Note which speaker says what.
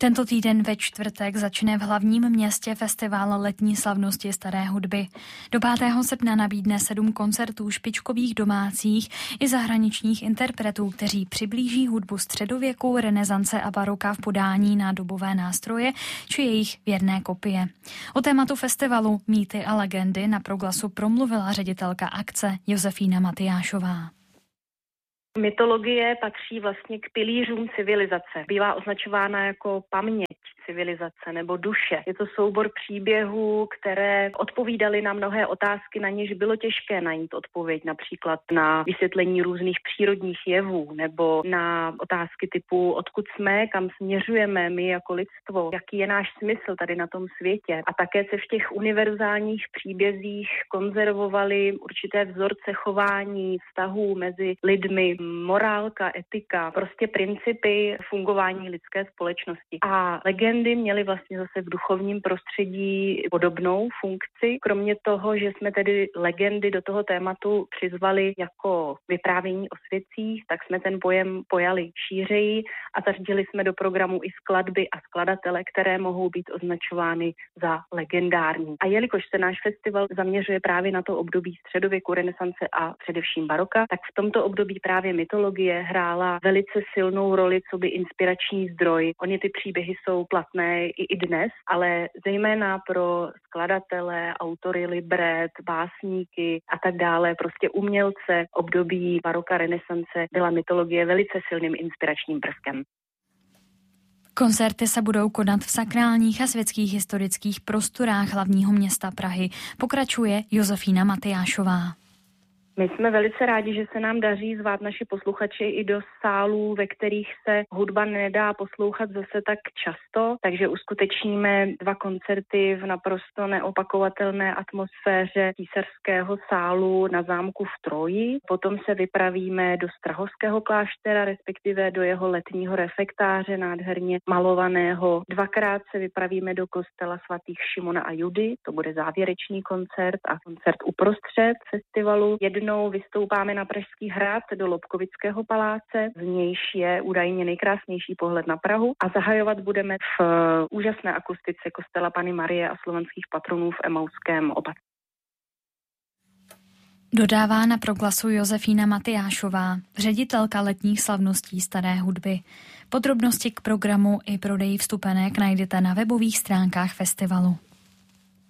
Speaker 1: Tento týden ve čtvrtek začne v hlavním městě festival letní slavnosti staré hudby. Do 5. srpna nabídne 7 koncertů špičkových domácích i zahraničních interpretů, kteří přiblíží hudbu středověku, renesance a baroka v podání na dobové nástroje či jejich věrné kopie. O tématu festivalu Mýty a legendy na Proglasu promluvila ředitelka akce Josefína Matyášová.
Speaker 2: Mytologie patří vlastně k pilířům civilizace. Bývá označována jako paměť civilizace nebo duše. Je to soubor příběhů, které odpovídaly na mnohé otázky, na něž bylo těžké najít odpověď, například na vysvětlení různých přírodních jevů nebo na otázky typu odkud jsme, kam směřujeme my jako lidstvo, jaký je náš smysl tady na tom světě. A také se v těch univerzálních příbězích konzervovaly určité vzorce chování, vztahů mezi lidmi, morálka, etika, prostě principy fungování lidské společnosti. A legendy měly vlastně zase v duchovním prostředí podobnou funkci. Kromě toho, že jsme tedy legendy do toho tématu přizvali jako vyprávění o svědcích, tak jsme ten pojem pojali šířeji a zařadili jsme do programu i skladby a skladatele, které mohou být označovány za legendární. A jelikož se náš festival zaměřuje právě na to období středověku, renesance a především baroka, tak v tomto období právě mytologie hrála velice silnou roli coby inspirační zdroj. Ony ty příběhy jsou platné i dnes, ale zejména pro skladatele, autory libret, básníky a tak dále, prostě umělce období baroka, renesance byla mytologie velice silným inspiračním prvkem.
Speaker 1: Koncerty se budou konat v sakrálních a světských historických prostorách hlavního města Prahy. Pokračuje Josefína Matyášová.
Speaker 2: My jsme velice rádi, že se nám daří zvát naši posluchači i do sálů, ve kterých se hudba nedá poslouchat zase tak často, takže uskutečníme 2 koncerty v naprosto neopakovatelné atmosféře Císařského sálu na zámku v Troji. Potom se vypravíme do Strahovského kláštera, respektive do jeho letního refektáře, nádherně malovaného. 2krát se vypravíme do kostela svatých Šimona a Judy, to bude závěrečný koncert a koncert uprostřed festivalu. Jednou vystoupáme na Pražský hrad do Lobkovického paláce, z nějž je údajně nejkrásnější pohled na Prahu a zahajovat budeme v úžasné akustice kostela Panny Marie a slovanských patronů v Emauském opatství.
Speaker 1: Dodává na Proglasu Josefína Matyášová, ředitelka letních slavností staré hudby. Podrobnosti k programu i prodeji vstupenek najdete na webových stránkách festivalu.